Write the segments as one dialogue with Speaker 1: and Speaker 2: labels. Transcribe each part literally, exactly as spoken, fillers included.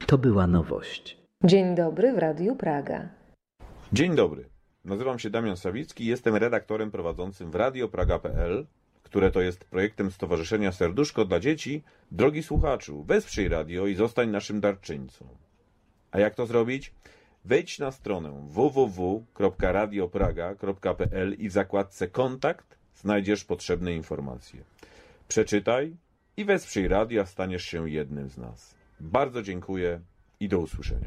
Speaker 1: To była nowość.
Speaker 2: Dzień dobry w Radiu Praga.
Speaker 3: Dzień dobry. Nazywam się Damian Sawicki i jestem redaktorem prowadzącym w radio praga kropka p l, które to jest projektem Stowarzyszenia Serduszko dla Dzieci. Drogi słuchaczu, wesprzyj radio i zostań naszym darczyńcą. A jak to zrobić? Wejdź na stronę w w w kropka radio praga kropka p l i w zakładce Kontakt znajdziesz potrzebne informacje. Przeczytaj i wesprzyj radio, a staniesz się jednym z nas. Bardzo dziękuję i do usłyszenia.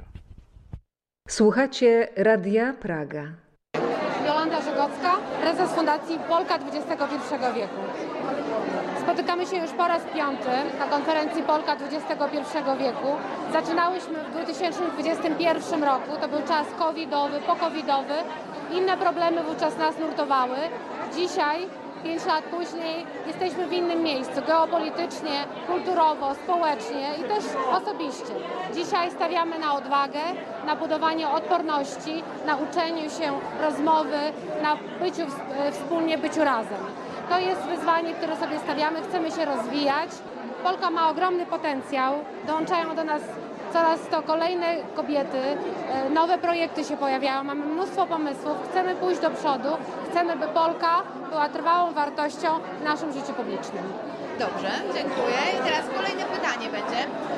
Speaker 2: Słuchacie Radia Praga.
Speaker 4: Jolanta Żegocka, prezes Fundacji Polka dwudziestego pierwszego wieku. Spotykamy się już po raz piąty na konferencji Polka dwudziestego pierwszego wieku. Zaczynałyśmy w dwa tysiące dwudziestym pierwszym roku, to był czas covidowy, pocovidowy. Inne problemy wówczas nas nurtowały. Dzisiaj, pięć lat później, jesteśmy w innym miejscu, geopolitycznie, kulturowo, społecznie i też osobiście. Dzisiaj stawiamy na odwagę, na budowanie odporności, na uczeniu się rozmowy, na byciu wspólnie, byciu razem. To jest wyzwanie, które sobie stawiamy, chcemy się rozwijać. Polka ma ogromny potencjał, dołączają do nas coraz to kolejne kobiety, nowe projekty się pojawiają, mamy mnóstwo pomysłów, chcemy pójść do przodu, chcemy, by Polka była trwałą wartością w naszym życiu publicznym.
Speaker 5: Dobrze, dziękuję. I teraz kolejne pytanie będzie.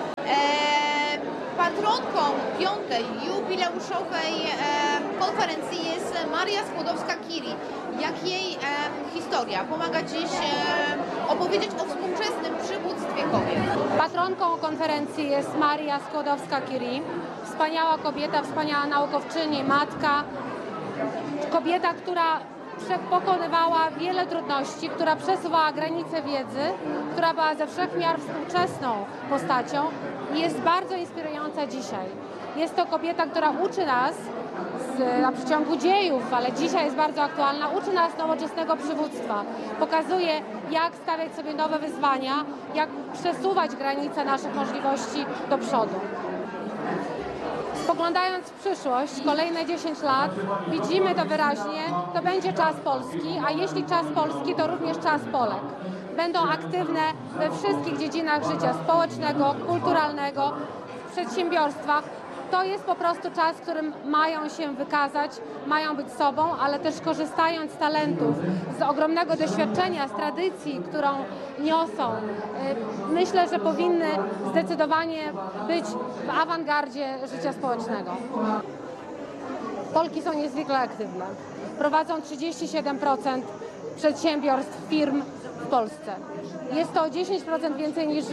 Speaker 5: Eee, patronką piątej jubileuszowej e, konferencji jest Maria Skłodowska-Curie. Jak jej e, historia pomaga dziś e, opowiedzieć o współczesnym przywództwie kobiet?
Speaker 4: Patronką konferencji jest Maria Skłodowska-Curie. Wspaniała kobieta, wspaniała naukowczyni, matka. Kobieta, która pokonywała wiele trudności, która przesuwała granice wiedzy, która była ze wszech miar współczesną postacią i jest bardzo inspirująca dzisiaj. Jest to kobieta, która uczy nas z, na przeciągu dziejów, ale dzisiaj jest bardzo aktualna, uczy nas nowoczesnego przywództwa. Pokazuje, jak stawiać sobie nowe wyzwania, jak przesuwać granice naszych możliwości do przodu. Spoglądając w przyszłość, kolejne dziesięć lat, widzimy to wyraźnie, to będzie czas Polski, a jeśli czas Polski, to również czas Polek. Będą aktywne we wszystkich dziedzinach życia społecznego, kulturalnego, w przedsiębiorstwach. To jest po prostu czas, w którym mają się wykazać, mają być sobą, ale też korzystając z talentów, z ogromnego doświadczenia, z tradycji, którą niosą. Myślę, że powinny zdecydowanie być w awangardzie życia społecznego. Polki są niezwykle aktywne. Prowadzą trzydzieści siedem procent przedsiębiorstw, firm w Polsce. Jest to o dziesięć procent więcej niż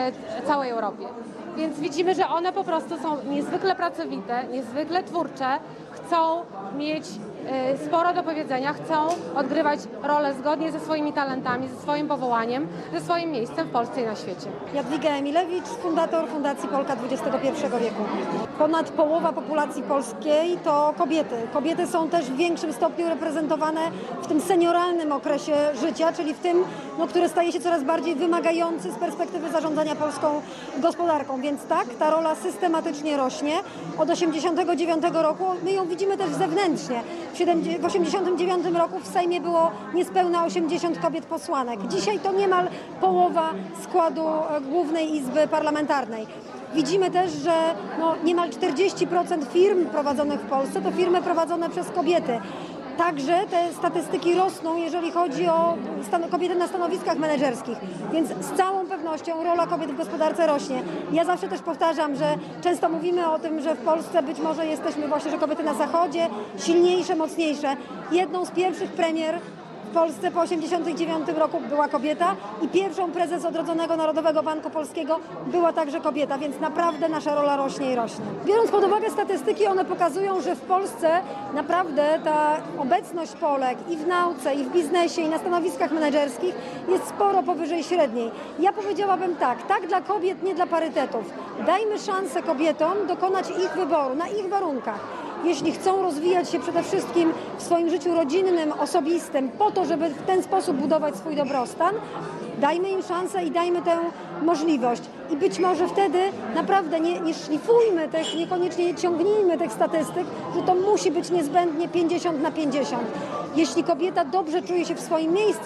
Speaker 4: w całej Europie. Więc widzimy, że one po prostu są niezwykle pracowite, niezwykle twórcze, chcą mieć y, sporo do powiedzenia, chcą odgrywać rolę zgodnie ze swoimi talentami, ze swoim powołaniem, ze swoim miejscem w Polsce i na świecie.
Speaker 6: Jadwiga Emilewicz, fundator Fundacji Polka dwudziestego pierwszego wieku. Ponad połowa populacji polskiej to kobiety. Kobiety są też w większym stopniu reprezentowane w tym senioralnym okresie życia, czyli w tym, no, który staje się coraz bardziej wymagający z perspektywy zarządzania polską gospodarką. Więc tak, ta rola systematycznie rośnie. Od osiemdziesiątego dziewiątego roku, my ją widzimy też zewnętrznie. W osiemdziesiątym dziewiątym roku w Sejmie było niespełna osiemdziesiąt kobiet posłanek. Dzisiaj to niemal połowa składu Głównej Izby Parlamentarnej. Widzimy też, że no, niemal czterdzieści procent firm prowadzonych w Polsce to firmy prowadzone przez kobiety. Także te statystyki rosną, jeżeli chodzi o kobiety na stanowiskach menedżerskich, więc z całą pewnością rola kobiet w gospodarce rośnie. Ja zawsze też powtarzam, że często mówimy o tym, że w Polsce być może jesteśmy właśnie, że kobiety na zachodzie silniejsze, mocniejsze. Jedną z pierwszych premier w Polsce po osiemdziesiątym dziewiątym roku była kobieta i pierwszą prezes odrodzonego Narodowego Banku Polskiego była także kobieta, więc naprawdę nasza rola rośnie i rośnie. Biorąc pod uwagę statystyki, one pokazują, że w Polsce naprawdę ta obecność Polek i w nauce, i w biznesie, i na stanowiskach menedżerskich jest sporo powyżej średniej. Ja powiedziałabym tak, tak dla kobiet, nie dla parytetów. Dajmy szansę kobietom dokonać ich wyboru, na ich warunkach. Jeśli chcą rozwijać się przede wszystkim w swoim życiu rodzinnym, osobistym, po to, żeby w ten sposób budować swój dobrostan, dajmy im szansę i dajmy tę możliwość. I być może wtedy naprawdę nie, nie szlifujmy tych, niekoniecznie nie ciągnijmy tych statystyk, że to musi być niezbędnie pięćdziesiąt na pięćdziesiąt. Jeśli kobieta dobrze czuje się w swoim miejscu,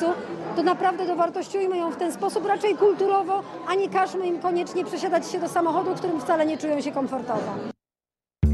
Speaker 6: to naprawdę dowartościujmy ją w ten sposób, raczej kulturowo, a nie każmy im koniecznie przesiadać się do samochodu, którym wcale nie czują się komfortowo.